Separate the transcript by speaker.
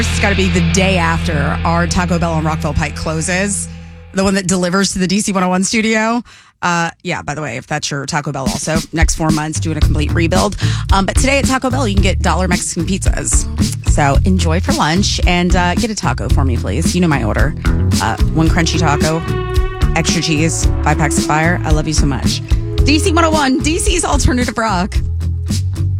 Speaker 1: It's got to be the day after our Taco Bell on Rockville Pike closes. The one that delivers to the DC 101 studio. Yeah, by the way, if that's your Taco Bell also, next 4 months, doing a complete rebuild. But today at Taco Bell, you can get $1 Mexican pizzas. So enjoy for lunch and get a taco for me, please. You know my order. 1 crunchy taco, extra cheese, 5 packs of fire. I love you so much. DC 101, DC's Alternative Rock.